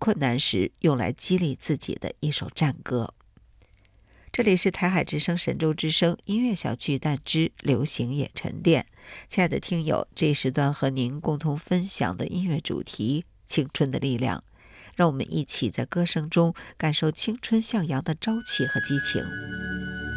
困难时用来激励自己的一首战歌。这里是台海之声神州之声音乐小巨蛋之流行也沉淀。亲爱的听友，这一时段和您共同分享的音乐主题青春的力量，让我们一起在歌声中感受青春向阳的朝气和激情。